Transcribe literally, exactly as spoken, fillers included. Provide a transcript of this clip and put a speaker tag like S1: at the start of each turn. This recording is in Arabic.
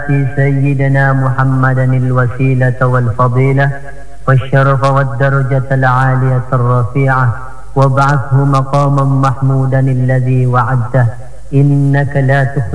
S1: سيدنا محمدا الوسيلة والفضيلة والشرف والدرجة العالية الرفيعة وابعثه مقاما محمودا الذي وعدته إنك لا تخلف